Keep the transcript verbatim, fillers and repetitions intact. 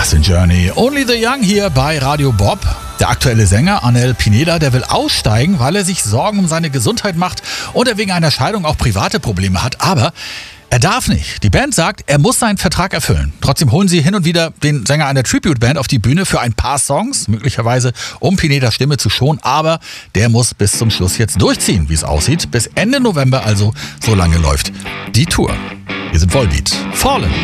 Das sind Journey. Only the Young hier bei Radio Bob. Der aktuelle Sänger Anel Pineda, der will aussteigen, weil er sich Sorgen um seine Gesundheit macht und er wegen einer Scheidung auch private Probleme hat. Aber er darf nicht. Die Band sagt, er muss seinen Vertrag erfüllen. Trotzdem holen sie hin und wieder den Sänger einer Tribute-Band auf die Bühne für ein paar Songs, möglicherweise um Pinedas Stimme zu schonen. Aber der muss bis zum Schluss jetzt durchziehen, wie es aussieht. Bis Ende November also, so lange läuft die Tour. Wir sind Volbeat. Fallen.